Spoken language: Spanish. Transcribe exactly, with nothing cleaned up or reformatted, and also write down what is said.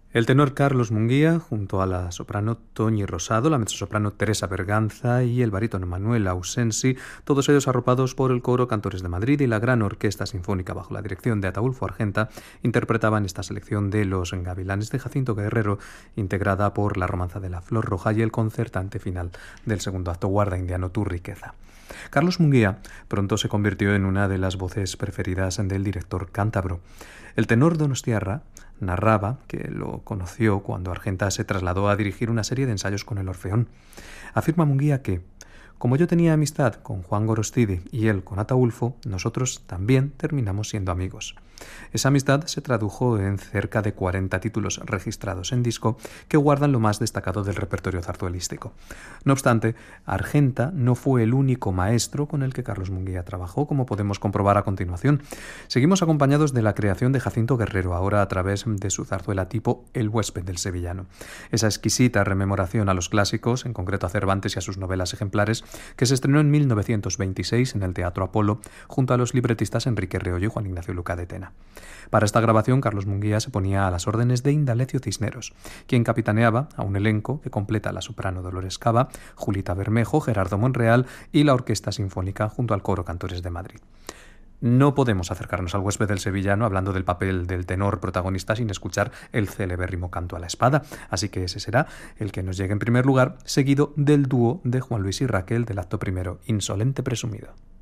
El tenor Carlos Munguía, junto a la soprano Toñi Rosado, la mezzosoprano Teresa Berganza y el barítono Manuel Ausensi, todos ellos arropados por el coro Cantores de Madrid y la Gran Orquesta Sinfónica bajo la dirección de Ataúlfo Argenta, interpretaban esta selección de Los Gavilanes de Jacinto Guerrero, integrada por la Romanza de la Flor Roja y el concertante final del segundo acto, Guarda Indiano tu riqueza. Carlos Munguía pronto se convirtió en una de las voces preferidas del director cántabro. El tenor donostiarra narraba que lo conoció cuando Argenta se trasladó a dirigir una serie de ensayos con el Orfeón. Afirma Munguía que, como yo tenía amistad con Juan Gorostidi y él con Ataúlfo, nosotros también terminamos siendo amigos. Esa amistad se tradujo en cerca de cuarenta títulos registrados en disco que guardan lo más destacado del repertorio zarzuelístico. No obstante, Argenta no fue el único maestro con el que Carlos Munguía trabajó, como podemos comprobar a continuación. Seguimos acompañados de la creación de Jacinto Guerrero, ahora a través de su zarzuela tipo El huésped del sevillano. Esa exquisita rememoración a los clásicos, en concreto a Cervantes y a sus novelas ejemplares, que se estrenó en mil novecientos veintiséis en el Teatro Apolo junto a los libretistas Enrique Reollo y Juan Ignacio Luca de Tena. Para esta grabación, Carlos Munguía se ponía a las órdenes de Indalecio Cisneros, quien capitaneaba a un elenco que completa la soprano Dolores Cava, Julita Bermejo, Gerardo Monreal y la Orquesta Sinfónica junto al coro Cantores de Madrid. No podemos acercarnos al huésped del sevillano hablando del papel del tenor protagonista sin escuchar el celebérrimo canto a la espada, así que ese será el que nos llegue en primer lugar, seguido del dúo de Juan Luis y Raquel del acto primero, Insolente Presumido.